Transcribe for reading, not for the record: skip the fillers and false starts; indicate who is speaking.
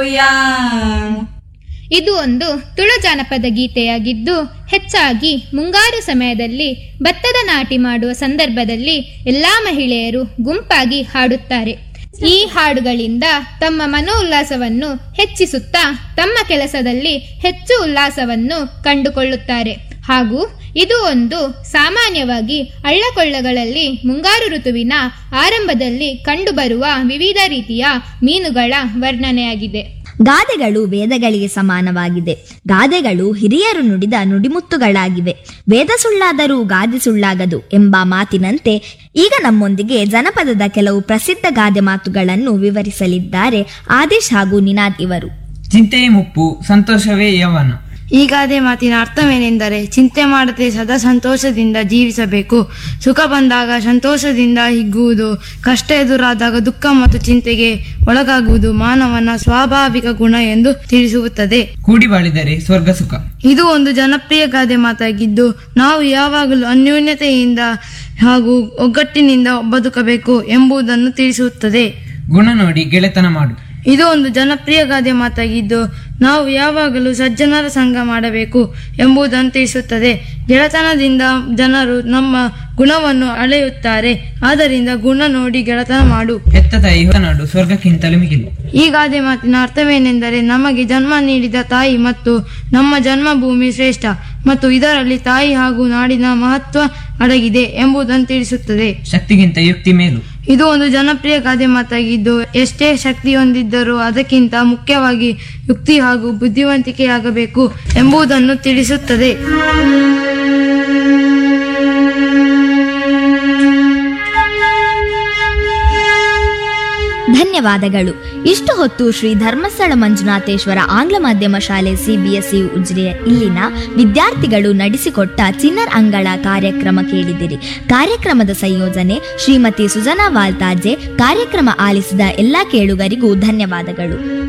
Speaker 1: ಇದು ಒಂದು ತುಳು ಜಾನಪದ ಗೀತೆಯಾಗಿದ್ದು, ಹೆಚ್ಚಾಗಿ ಮುಂಗಾರು ಸಮಯದಲ್ಲಿ ಭತ್ತದ ನಾಟಿ ಮಾಡುವ ಸಂದರ್ಭದಲ್ಲಿ ಎಲ್ಲಾ ಮಹಿಳೆಯರು ಗುಂಪಾಗಿ ಹಾಡುತ್ತಾರೆ. ಈ ಹಾಡುಗಳಿಂದ ತಮ್ಮ ಮನೋಲ್ಲಾಸವನ್ನು ಹೆಚ್ಚಿಸುತ್ತಾ ತಮ್ಮ ಕೆಲಸದಲ್ಲಿ ಹೆಚ್ಚು ಉಲ್ಲಾಸವನ್ನು ಕಂಡುಕೊಳ್ಳುತ್ತಾರೆ. ಹಾಗೂ ಇದು ಒಂದು ಸಾಮಾನ್ಯವಾಗಿ ಹಳ್ಳಕೊಳ್ಳಗಳಲ್ಲಿ ಮುಂಗಾರು ಋತುವಿನ ಆರಂಭದಲ್ಲಿ ಕಂಡುಬರುವ ವಿವಿಧ ರೀತಿಯ ಮೀನುಗಳ ವರ್ಣನೆಯಾಗಿದೆ.
Speaker 2: ಗಾದೆಗಳು ವೇದಗಳಿಗೆ ಸಮಾನವಾಗಿದೆ. ಗಾದೆಗಳು ಹಿರಿಯರು ನುಡಿದ ನುಡಿಮುತ್ತುಗಳಾಗಿವೆ. ವೇದ ಸುಳ್ಳಾದರೂ ಗಾದೆ ಸುಳ್ಳಾಗದು ಎಂಬ ಮಾತಿನಂತೆ ಈಗ ನಮ್ಮೊಂದಿಗೆ ಜನಪದದ ಕೆಲವು ಪ್ರಸಿದ್ಧ ಗಾದೆ ಮಾತುಗಳನ್ನು ವಿವರಿಸಲಿದ್ದಾರೆ ಆದೇಶ್ ಹಾಗೂ ನಿನಾದ್ ಇವರು.
Speaker 3: ಚಿಂತೆಯೇ ಮುಪ್ಪು, ಸಂತೋಷವೇ ಯೌವನ.
Speaker 4: ಈ ಗಾದೆ ಮಾತಿನ ಅರ್ಥವೇನೆಂದರೆ, ಚಿಂತೆ ಮಾಡದೆ ಸದಾ ಸಂತೋಷದಿಂದ ಜೀವಿಸಬೇಕು. ಸುಖ ಬಂದಾಗ ಸಂತೋಷದಿಂದ ಹಿಗ್ಗುವುದು, ಕಷ್ಟ ಎದುರಾದಾಗ ದುಃಖ ಮತ್ತು ಚಿಂತೆಗೆ ಒಳಗಾಗುವುದು ಮಾನವನ ಸ್ವಾಭಾವಿಕ ಗುಣ ಎಂದು ತಿಳಿಸುತ್ತದೆ.
Speaker 3: ಕೂಡಿ ಬಾಳಿದರೆ ಸ್ವರ್ಗ ಸುಖ.
Speaker 4: ಇದು ಒಂದು ಜನಪ್ರಿಯ ಗಾದೆ ಮಾತಾಗಿದ್ದು, ನಾವು ಯಾವಾಗಲೂ ಅನ್ಯೋನ್ಯತೆಯಿಂದ ಹಾಗೂ ಒಗ್ಗಟ್ಟಿನಿಂದ ಬದುಕಬೇಕು ಎಂಬುದನ್ನು ತಿಳಿಸುತ್ತದೆ.
Speaker 3: ಗುಣ ನೋಡಿ ಗೆಳೆತನ ಮಾಡು.
Speaker 4: ಇದು ಒಂದು ಜನಪ್ರಿಯ ಗಾದೆ ಮಾತಾಗಿದ್ದು, ನಾವು ಯಾವಾಗಲೂ ಸಜ್ಜನರ ಸಂಘ ಮಾಡಬೇಕು ಎಂಬುದನ್ನು ತಿಳಿಸುತ್ತದೆ. ಗೆಳೆತನದಿಂದ ಜನರು ನಮ್ಮ ಗುಣವನ್ನು ಅಳೆಯುತ್ತಾರೆ. ಆದ್ದರಿಂದ ಗುಣ ನೋಡಿ ಗೆಳೆತನ ಮಾಡು.
Speaker 3: ಹೆತ್ತ ತಾಯಿ ನಾಡು ಸ್ವರ್ಗಕ್ಕಿಂತಲೂ ಮಿಗಿಲು.
Speaker 4: ಈ ಗಾದೆ ಮಾತಿನ ಅರ್ಥವೇನೆಂದರೆ, ನಮಗೆ ಜನ್ಮ ನೀಡಿದ ತಾಯಿ ಮತ್ತು ನಮ್ಮ ಜನ್ಮಭೂಮಿ ಶ್ರೇಷ್ಠ ಮತ್ತು ಇದರಲ್ಲಿ ತಾಯಿ ಹಾಗೂ ನಾಡಿನ ಮಹತ್ವ ಅಡಗಿದೆ ಎಂಬುದನ್ನು ತಿಳಿಸುತ್ತದೆ.
Speaker 3: ಶಕ್ತಿಗಿಂತ ಯುಕ್ತಿ ಮೇಲು.
Speaker 4: ಇದು ಒಂದು ಜನಪ್ರಿಯ ಗಾದೆ ಮಾತಾಗಿದ್ದು, ಎಷ್ಟೇ ಶಕ್ತಿ ಹೊಂದಿದ್ದರೂ ಅದಕ್ಕಿಂತ ಮುಖ್ಯವಾಗಿ ಯುಕ್ತಿ ಹಾಗೂ ಬುದ್ಧಿವಂತಿಕೆಯಾಗಬೇಕು ಎಂಬುದನ್ನು ತಿಳಿಸುತ್ತದೆ.
Speaker 2: ಧನ್ಯವಾದಗಳು. ಇಷ್ಟು ಹೊತ್ತು ಶ್ರೀ ಧರ್ಮಸ್ಥಳ ಮಂಜುನಾಥೇಶ್ವರ ಆಂಗ್ಲ ಮಾಧ್ಯಮ ಶಾಲೆ CBSE ಉಜಿರೆಯ ಇಲ್ಲಿನ ವಿದ್ಯಾರ್ಥಿಗಳು ನಡೆಸಿಕೊಟ್ಟ ಚಿನ್ನರ್ ಅಂಗಳ ಕಾರ್ಯಕ್ರಮ ಕೇಳಿದಿರಿ. ಕಾರ್ಯಕ್ರಮದ ಸಂಯೋಜನೆ ಶ್ರೀಮತಿ ಸುಜನಾ ವಾಲ್ತಾಜೆ. ಕಾರ್ಯಕ್ರಮ ಆಲಿಸಿದ ಎಲ್ಲಾ ಕೇಳುಗರಿಗೂ ಧನ್ಯವಾದಗಳು.